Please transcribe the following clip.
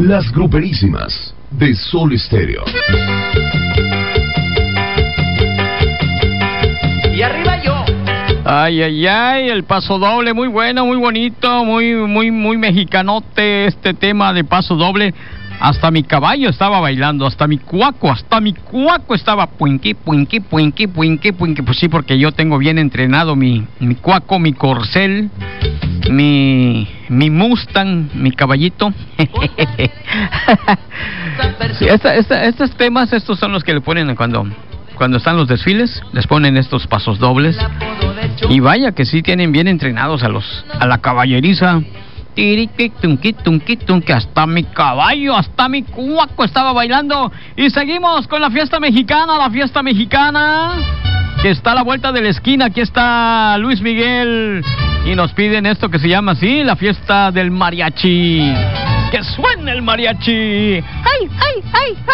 Las Gruperísimas de Sol Estéreo. Y arriba yo. Ay, ay, ay, el paso doble, muy bueno, muy bonito, muy mexicanote este tema de paso doble. Hasta mi caballo estaba bailando, hasta mi cuaco estaba puinqui. Pues sí, porque yo tengo bien entrenado mi cuaco, mi corcel, mi Mustang, mi caballito. Sí, estos temas, estos son los que le ponen cuando están los desfiles, les ponen estos pasos dobles. Y vaya que sí tienen bien entrenados a la caballeriza. Que hasta mi caballo, hasta mi cuaco estaba bailando. Y seguimos con la fiesta mexicana, que está a la vuelta de la esquina. Aquí está Luis Miguel y nos piden esto que se llama así, la fiesta del mariachi. ¡Que suene el mariachi! ¡Ay, ay, ay,